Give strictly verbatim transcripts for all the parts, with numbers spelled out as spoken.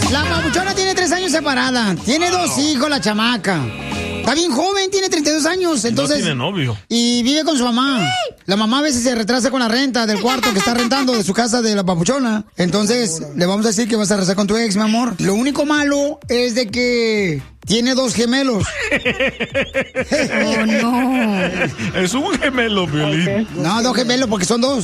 La papuchona tiene tres años separada. Tiene dos hijos, la chamaca. Está bien joven, tiene treinta y dos años, entonces... No tiene novio. Y vive con su mamá. La mamá a veces se retrasa con la renta del cuarto que está rentando de su casa de la papuchona. Entonces, le vamos a decir que vas a rezar con tu ex, mi amor. Lo único malo es de que tiene dos gemelos. Oh, no. Es un gemelo, Piolín. Okay. No, dos gemelos porque son dos.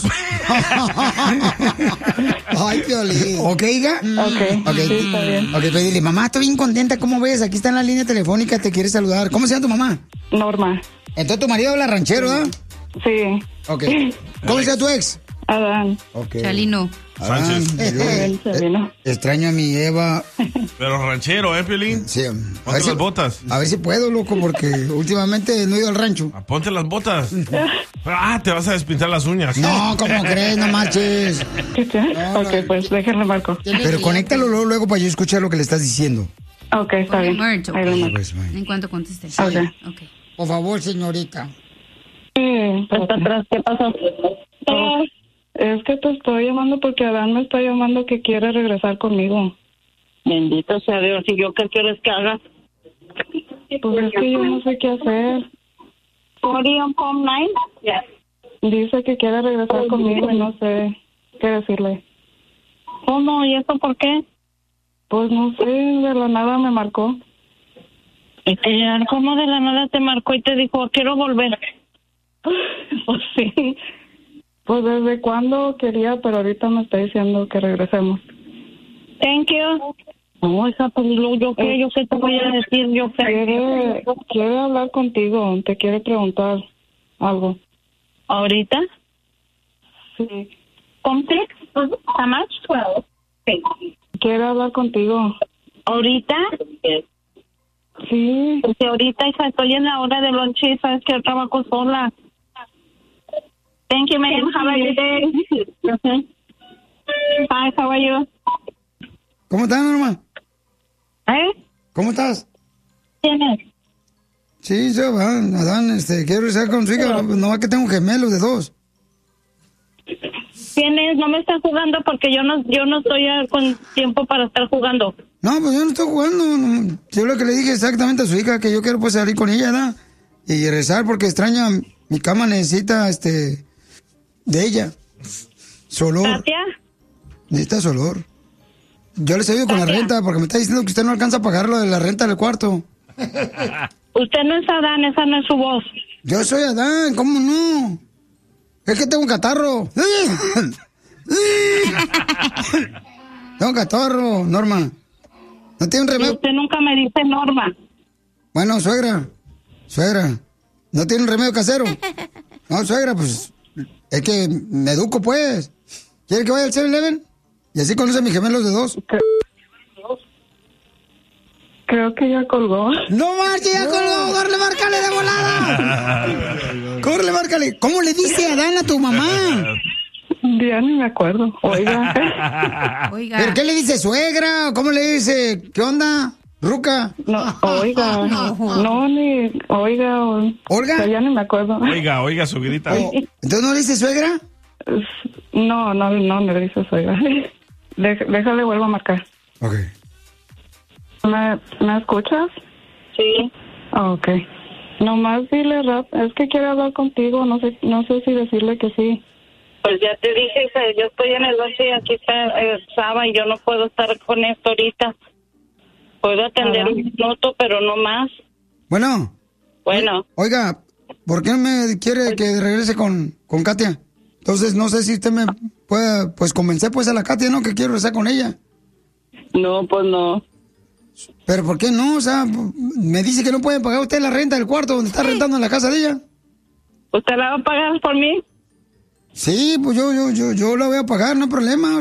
Ay, Piolín. ¿Ok, hija? Ok, okay. Sí, está bien. Ok, pues dile, mamá, estoy bien contenta, ¿cómo ves? Aquí está en la línea telefónica, te quiere saludar. ¿Cómo se llama tu mamá? Norma. Entonces tu marido habla ranchero, ¿verdad? Sí. Ok. ¿Cómo se llama tu ex? Adán. Okay. Chalino. Sánchez. Eh, eh, extraño a mi Eva. Pero ranchero, ¿eh, Piolín? Sí. Ponte las si, botas. A ver si puedo, loco, porque últimamente no he ido al rancho. Ah, ponte las botas. Ah, te vas a despintar las uñas. No, ¿cómo crees? No marches. No, ok, no. Pues déjenle marco. Pero conéctalo luego, luego para yo escuchar lo que le estás diciendo. Ok, está bien. March, okay. Ahí pues, en cuanto conteste. Sí. Okay. ok. Por favor, señorita. Sí, hasta atrás, ¿qué pasó? Oh, es que te estoy llamando porque Adán me está llamando que quiere regresar conmigo. Bendito sea Dios. ¿Y yo qué quieres que haga? Pues es que yo no sé qué hacer. Home Nine? Yes. Dice que quiere regresar conmigo y no sé qué decirle. ¿Cómo? ¿Y eso por qué? Pues no sé, de la nada me marcó. ¿Cómo de la nada te marcó y te dijo, quiero volver? Pues sí. Pues desde cuándo quería, pero ahorita me está diciendo que regresemos. Thank you. No, esa pues yo qué, yo qué te voy a decir, yo qué. Quiere, quiere hablar contigo, te quiere preguntar algo. ¿Ahorita? Sí. ¿Con six? How much? Twelve. Sí. Quiere hablar contigo. ¿Ahorita? Sí. Porque ahorita, hija, estoy en la hora de lonche y sabes que yo trabajo sola. Thank you, ma'am. Have a good day. Okay. Hi, how are you? ¿Cómo estás, Norma? ¿Eh? ¿Cómo estás? ¿Quién es? Sí, yo, Adán, Adán, este, quiero estar con su hija, no va que tengo gemelos de dos. ¿Quién es? No me estás jugando porque yo no, yo no estoy con tiempo para estar jugando. No, pues yo no estoy jugando. No, yo lo que le dije exactamente a su hija, que yo quiero pues salir con ella, ¿verdad? Y rezar porque extraña, mi cama necesita, este, de ella. Su olor. ¿Katia? Necesita su olor. Yo les ayudo con la renta porque me está diciendo que usted no alcanza a pagar lo de la renta del cuarto. Usted no es Adán, esa no es su voz. Yo soy Adán, ¿cómo no? Es que tengo un catarro. Tengo un catarro, Norma. ¿No tiene un remedio? Usted nunca me dice Norma. Bueno, suegra, suegra, ¿no tiene un remedio casero? No, suegra, pues, es que me educo, pues. ¿Quiere que vaya al siete eleven? Y así conoce a mis gemelos de dos. Creo que ya colgó. ¡No marche, ya colgó! ¡Corre, márcale de volada! ¡Corre, márcale! ¿Cómo le dice Adán a tu mamá? Ya ni me acuerdo. Oiga. Oiga. ¿Pero qué le dice, suegra? ¿Cómo le dice? ¿Qué onda? ¿Ruca? No, oiga. No, ni oiga. O... ¿Olga? Ya ni me acuerdo. Oiga, oiga, su grita. Oh, ¿entonces no le dice suegra? No, no, no le dice suegra. Déjale, vuelvo a marcar. Ok. ¿Me, ¿me escuchas? Sí. Oh, ok. Nomás dile, Rap, es que quiere hablar contigo, no sé no sé si decirle que sí. Pues ya te dije, yo estoy en el lonche y aquí está eh, Saba y yo no puedo estar con esto ahorita. Puedo atender Ajá. un minuto, pero no más. Bueno. Bueno. Oiga, ¿por qué me quiere que regrese con, con Katia? Entonces, no sé si usted me puede, pues, convencer, pues, a la Katia, ¿no? Que quiero regresar con ella. No, pues no. ¿Pero por qué no? O sea, me dice que no puede pagar usted la renta del cuarto donde está rentando en la casa de ella. ¿Usted la va a pagar por mí? Sí, pues yo, yo, yo, yo la voy a pagar, no hay problema.